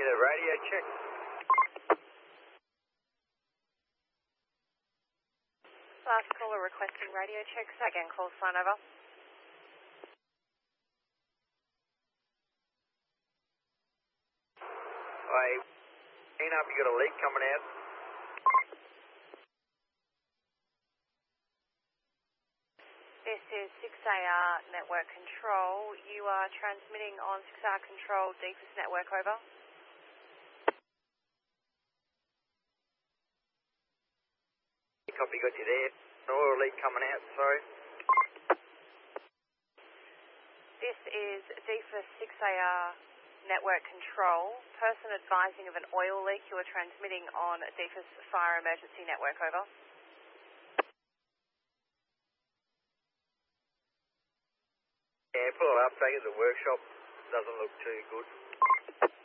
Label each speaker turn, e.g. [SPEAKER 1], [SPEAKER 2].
[SPEAKER 1] Get a radio check.
[SPEAKER 2] Last caller requesting radio checks. Again, call sign over.
[SPEAKER 1] Hey, clean up, you got a leak coming out.
[SPEAKER 2] This is 6AR Network Control. You are transmitting on 6AR Control, deepest network, over.
[SPEAKER 1] Copy, got you there. An oil leak coming out, sorry.
[SPEAKER 2] This is DEFA 6AR Network Control. Person advising of an oil leak. You are transmitting on DEFA's Fire Emergency Network, over.
[SPEAKER 1] Yeah, pull it up, take it to the workshop. Doesn't look too good.